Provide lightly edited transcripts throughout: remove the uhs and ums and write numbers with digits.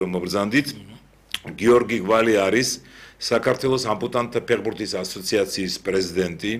მობრძანდით. გიორგი გვალი არის საქართველოს ამპუტანტთა ფეხბურთის ასოციაციის პრეზიდენტი.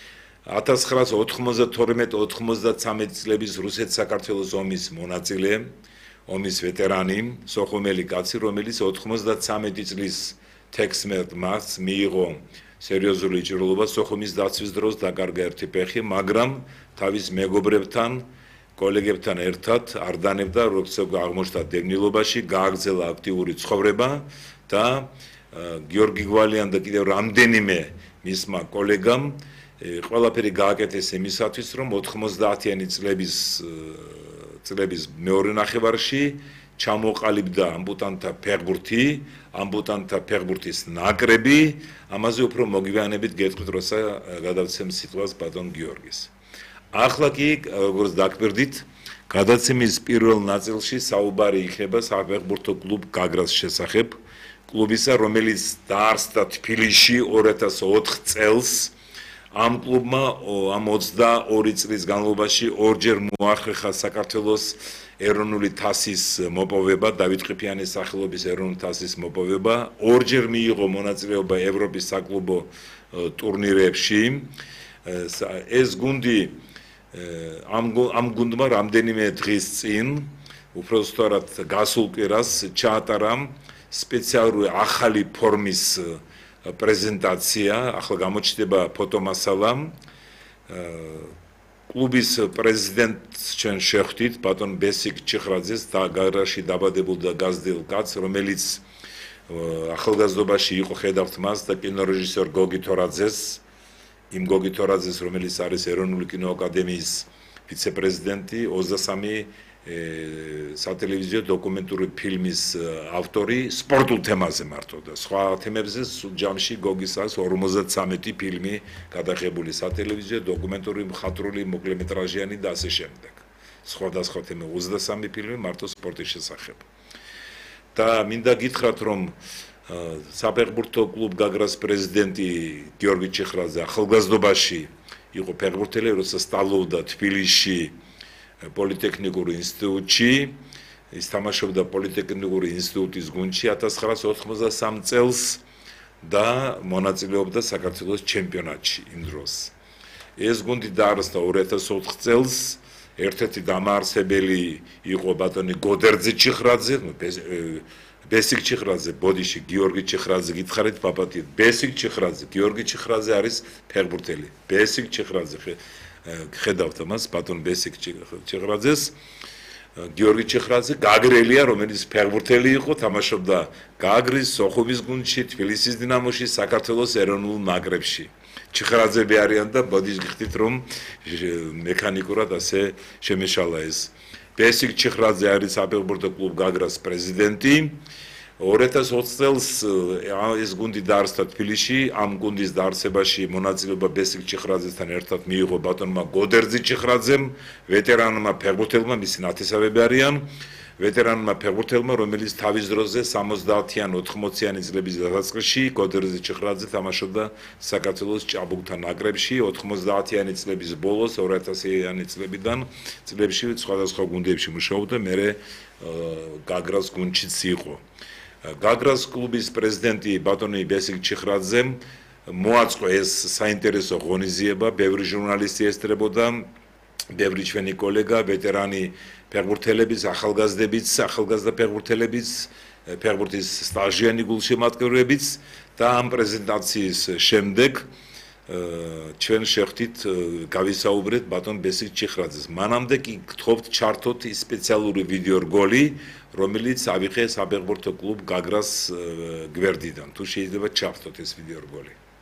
1992-93 წლების რუსეთ-საქართველოს ომის მონაწილე, ომის ვეტერანი, სოხუმელი კაცი, რომელიც 93 წლის 16 მარტს მიიღო სერიოზული ჭრილობა სოხუმის დაცვის დროს დაკარგა ერთი ფეხი, მაგრამ თავის მეგობრებთან, კოლეგებთან ერთად არ დანებდა, როცა აღმოჩნდა დევნილობაში, გააგრძელა აქტიური ცხოვრება და გიორგი გვალიან და კიდევ რამდენიმე მისმა კოლეგამ ყველაფერი გააკეთეს იმისათვის, რომ 90-იანი წლების მეორე ნახევარში ჩამოყალიბდა ამპუტანტთა ფეხბურთი, ამპუტანტთა ფეხბურთის ნაკრები, ამაზე უფრო მოგვიანებით გეტყვით, როცა გადავცემ სიტყვას ბატონ გიორგის. ახლა კი, როგორც დაგვირდით, გადაცემის პირველ ნაწილში საუბარი იქნება საფეხბურთო კლუბ გაგრას შესახებ, კლუბისა, რომელიც დაარსდა თბილისში 2004 წელს. ამ კლუბმა ამ 22 წლის განმავლობაში ორჯერ მოახერხა საქართველოს ეროვნული თასის მოპოვება, დავით ყიფიანის სახელობის ეროვნული თასის მოპოვება, ორჯერ მიიღო მონაწილეობა ევროპის საკლუბო ტურნირებში. ეს გუნდი ამ გუნდმა რამდენიმე დღის წინ, უბრალოდ გასულ კვირას ჩაატარა სპეციალური ახალი ფორმის პრეზენტაცია, ახლა გამოჩნდება ფოტომასალა. კლუბის პრეზიდენტს ჩვენ შევხვდით ბატონ ბესიკ ჩიხრაძეს და გაგრაში დაბადებულ და გაზრდილ კაცს, რომელიც ახალგაზრდობაში იყო ხედავთ მას და კინორეჟისორ გოგი თორაძეს, იმ გოგი თორაძეს, რომელიც არის ეროვნული კინოაკადემიის ვიცე-პრეზიდენტი, 23 სატელევიზიო დოკუმენტური ფილმის ავტორი, სპორტულ თემაზე მარტო და სხვა თემებზე ჯამში გოგის არის 53 ფილმი გადაღებული სატელევიზიო დოკუმენტური მხატვრული მოკლემეტრაჟიანი და ასე შემდეგ. სხვადასხვა თემა 23 ფილმი მარტო სპორტის შესახებ. და მინდა გითხრათ, რომ საფეხბურთო კლუბ გაგრას პრეზიდენტი გიორგი ჩიხრაძე ახალგაზრდობაში იყო ფეხბურთელი, როცა სწავლობდა თბილისში პოლიტექნიკურ ინსტიტუტში, ის თამაშობდა პოლიტექნიკური ინსტიტუტის გუნდში 1993 წელს და მონაწილეობდა საქართველოს ჩემპიონატში იმ დროს. ეს გუნდი დაარსდა 2004 წელს, ერთ-ერთი დამაარსებელი იყო ბატონი გოდერძი ჩიხრაძე, ბესიკ ჩიხრაძე, ბოდიში გიორგი ჩიხრაძე გითხარით პაპატი, ბესიკ ჩიხრაძე, გიორგი ჩიხრაძე არის ფეხბურთელი. ბესიკ ჩიხრაძე ხედავთ მას ბატონ ბესიკ ჩიხრაძეს, გიორგი ჩიხრაძე გაგრელია, რომელიც ფეხბურთელი იყო, თამაშობდა გაგრის, სოხუმის გუნდში, თბილისის დინამოში, საქართველოს ეროვნულ ნაკრებში. ჩიხრაძები არიან და ბოდიშ გიხდით, რომ მექანიკურად ასე შემეშალა ეს. ბესიკ ჩიხრაძე არის საფეხბურთო კლუბ გაგრას პრეზიდენტი. 2020 წელს ეს გუნდი დაარსდა თბილისში, ამ გუნდის დაარსებაში მონაწილეობა ბესიკ ჩიხრაძესთან ერთად მიიღო ბატონმა გოდერძი ჩიხრაძემ, ვეტერანმა ფეხბურთელმა, მისი ნათესავები არიან, ვეტერანმა ფეხბურთელმა, რომელიც თავის დროზე 70-იან 80-იანი წლების დასაწყისში გოდერძი ჩიხრაძე თამაშობდა საქართველოს ჭაბუკთა ნაკრებში, 90-იანი წლების ბოლოს 2000-იანი წლებში სხვადასხვა გუნდებში მუშაობდა, მერე გაგრას გუნდშიც იყო. გაგრას კლუბის პრეზიდენტი ბატონი ბესიკ ჩიხრაძემ მოაწყო ეს საინტერესო ღონისძიება, ბევრი ჟურნალისტი ესწრებოდა, ბევრი ჩვენი კოლეგა, ვეტერანი ფეხბურთელებიც, ახალგაზრდებიც, ახალგაზრდა ფეხბურთელებიც, ფეხბურთის სტაჟიანი გულშემატკივრებიც და ამ პრეზენტაციის შემდეგ ჩვენ შევხვდით გავისაუბრეთ ბატონ ბესიკ ჩიხრაძეს. მანამდე კი გთხოვთ ჩართოთ ის სპეციალური ვიდეო რგოლი, რომელიც ავიღე საფეხბურთო კლუბ გაგრას გვერდიდან. თუ შეიძლება ჩართოთ ეს ვიდეო რგოლი.